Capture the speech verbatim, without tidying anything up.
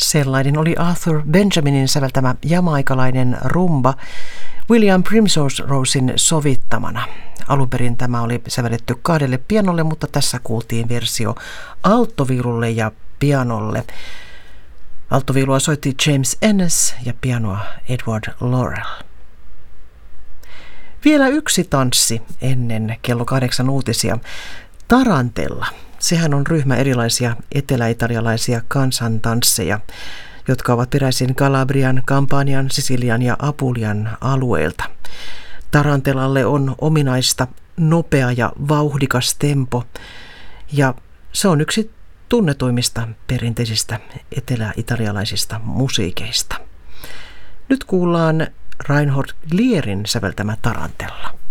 Sellainen oli Arthur Benjaminin säveltämä jamaikalainen rumba William Primrosen sovittamana. Alun perin tämä oli sävelletty kahdelle pianolle, mutta tässä kuultiin versio alttoviululle ja pianolle. Alttoviulua soitti James Ennis ja pianoa Edward Laurel. Vielä yksi tanssi ennen kello kahdeksan uutisia. Tarantella. Sehän on ryhmä erilaisia etelä-italialaisia kansantansseja, jotka ovat peräisin Kalabrian, Kampanian, Sisilian ja Apulian alueilta. Tarantellalle on ominaista nopea ja vauhdikas tempo, ja se on yksi tunnetuimmista perinteisistä etelä-italialaisista musiikeista. Nyt kuullaan Reinhold Glierin säveltämä tarantella.